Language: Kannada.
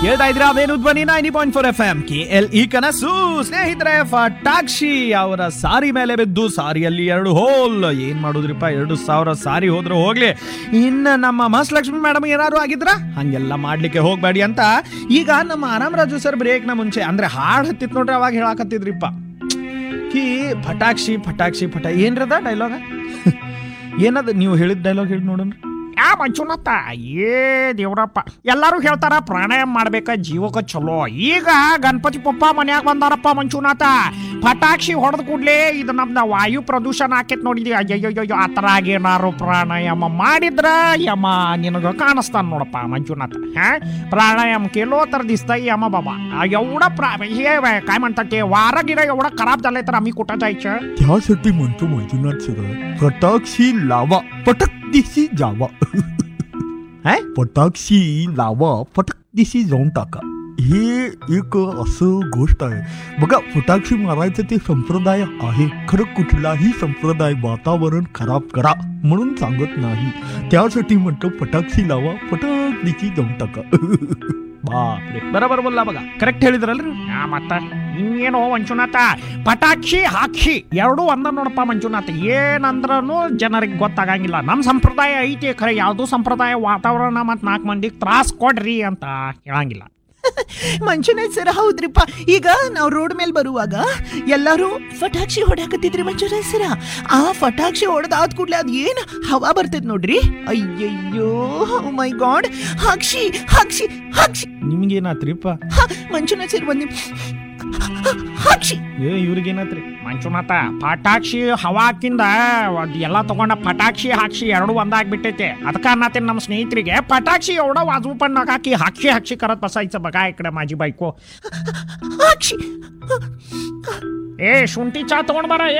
ಹೇಳ್ತಾ ಇದ್ರ ಅವೇನು ಧ್ವನಿ 90.4 FM KLE ಕನಸು. ಸ್ನೇಹಿತರೆ, ಪಟಾಕ್ಷಿ ಅವರ ಸಾರಿ ಮೇಲೆ ಬಿದ್ದು ಸಾರಿಯಲ್ಲಿ 2 ಹೋಲ್. ಏನ್ ಮಾಡುದ್ರಿಪ್ಪ, 2,000 ಸಾರಿ ಹೋದ್ರೆ ಹೋಗ್ಲಿ, ಇನ್ನು ನಮ್ಮ ಮಹಾಲಕ್ಷ್ಮಿ ಮೇಡಮ್ ಏನಾದ್ರು ಆಗಿದ್ರ ಹಂಗೆಲ್ಲ ಮಾಡ್ಲಿಕ್ಕೆ ಹೋಗ್ಬೇಡಿ ಅಂತ ಈಗ ನಮ್ಮ ಆರಾಮ್ ರಾಜು ಸರ್ ಬ್ರೇಕ್ನ ಮುಂಚೆ ಅಂದ್ರೆ ಹಾಡ್ ಹತ್ತಿತ್ ನೋಡ್ರಿ, ಅವಾಗ ಹೇಳಾಕತ್ತಿದ್ರಿಪ್ಪ ಕಿ ಪಟಾಕ್ಷಿ ಪಟಾಕ್ಷಿ ಏನ್ರದ ಡೈಲಾಗ ಏನದ, ನೀವು ಹೇಳಿದ ಡೈಲಾಗ್ ಹೇಳಿ ನೋಡೋಣ. ಮಂಜುನಾಥ, ದೇವ್ರಪ್ಪ, ಎಲ್ಲರೂ ಹೇಳ್ತಾರ ಪ್ರಾಣಾಯಾಮ ಮಾಡ್ಬೇಕ ಜೀವಕ್ಕೆ ಚಲೋ. ಈಗ ಗಣಪತಿ ಪಪ್ಪ ಮನ್ಯಾಗ ಬಂದಾರಪ್ಪ ಮಂಜುನಾಥ, ಪಟಾಕ್ಷಿ ಹೊಡೆದ್ ಕೂಡ್ಲೆ ಇದು ನಮ್ದ ವಾಯು ಪ್ರದೂಷಣ ಆಕೇತ್ ನೋಡಿದ್ವಿ. ಅಯ್ಯಯ್ಯೋ, ಆ ಥರ ಆಗೇನಾರು ಪ್ರಾಣಾಯಾಮ ಮಾಡಿದ್ರ ಯಮ ನಿನಗ ಕಾಣಿಸ್ತಾನ ನೋಡಪ್ಪ ಮಂಜುನಾಥ. ಪ್ರಾಣಾಯಾಮ केलो तर दिसतंय यमा बाबा. एवढं हे काय म्हणतात ते वारा गिरा एवढा खराब झालाय, तर आम्ही कुठं जायचं? त्यासाठी म्हणतो मंजुनाथ सर, पटाक्षी लावा पटक दिशी जावा. पटाक्षी लावा पटक दिशी जाऊन टाका. हे एक असं गोष्ट आहे बघा. फटाक्षी मारायचं ते संप्रदाय आहे, खरं कुठलाही संप्रदाय वातावरण खराब करा म्हणून सांगत नाही. त्यासाठी म्हणतो पटाक्षी लावा पटक दिशी जाऊन टाका. ಬಾಪ್ರೆ, ಬರೋಬರ್ ಬಲ್ಲ ಬಗ, ಕರೆಕ್ಟ್ ಹೇಳಿದ್ರಲ್ರಿ. ಮತ್ತ ಇನ್ನೇನು ಮಂಜುನಾಥ, ಪಟಾಕ್ಷಿ ಹಾಕ್ಷಿ ಎರಡೂ ಒಂದ ನೋಡಪ್ಪ ಮಂಜುನಾಥ. ಏನಂದ್ರೂ ಜನರಿಗೆ ಗೊತ್ತಾಗಂಗಿಲ್ಲ. ನಮ್ಮ ಸಂಪ್ರದಾಯ ಐತಿ, ಖರೆ ಯಾವ್ದು ಸಂಪ್ರದಾಯ ವಾತಾವರಣ ಮತ್ತು 4 ಮಂದಿಗೆ ತ್ರಾಸ ಕೊಡ್ರಿ ಅಂತ ಹೇಳಂಗಿಲ್ಲ. ಮಂಜುನಾಥ್ ಸರ್, ಹೌದ್ರಿಪ್ಪ. ಈಗ ನಾವು ರೋಡ್ ಮೇಲೆ ಬರುವಾಗ ಎಲ್ಲರೂ ಪಟಾಕ್ಷಿ ಹೊಡ್ಯಾಕತ್ತಿದ್ರಿ ಮಂಜುನಾಥ್ ಸರ. ಆ ಪಟಾಕ್ಷಿ ಹೊಡೆದಾದ ಕೂಡಲೇ ಅದು ಏನು ಹವಾ ಬರ್ತೈತೆ ನೋಡ್ರಿ. ಅಯ್ಯಯ್ಯೋ, ಮೈ ಗಾಡ್, ಹಾಕ್ಷಿ ಹಾಕ್ಷಿ ಹಾಕ್ಷಿ. ನಿಮ್ಗೇನಾತ್ರಿಪ್ಪ ಮಂಜುನಾಥ್ ಸರ್, ಬಂದಿ ಹಾಕ್ಷಿ. ಇವ್ರಿಗೇನಾತ್ರಿ ಮಂಜುನಾಥ? ಪಟಾಕ್ಷಿ ಹವಾಕಿಂದ ಎಲ್ಲ ತಗೊಂಡ ಪಟಾಕ್ಷಿ ಹಾಕ್ಷಿ ಎರಡೂ ಒಂದಾಗ್ಬಿಟ್ಟೈತೆ. ಅದಕ್ಕೆ ಅನ್ನತ್ತೇನೆ ನಮ್ಮ स्नेहितರಿಗೆ, पटाक्षी एवढं वाजवू पण नका की हाक्षी हाक्षी करत बसायचं. बघा इकडे माझी बायको. ಹಾಕ್ಷಿ. शुंठी चहा तोंड बरा.